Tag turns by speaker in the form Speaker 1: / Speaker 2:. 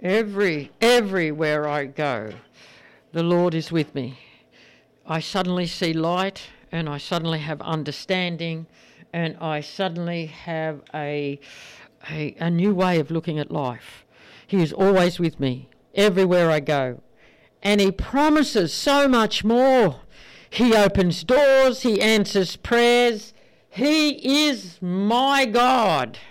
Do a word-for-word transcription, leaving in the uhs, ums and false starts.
Speaker 1: Every, everywhere I go, the Lord is with me. I suddenly see light, and I suddenly have understanding, and I suddenly have a, a, a new way of looking at life. He is always with me, everywhere I go. And he promises so much more. He opens doors, he answers prayers. He is my God.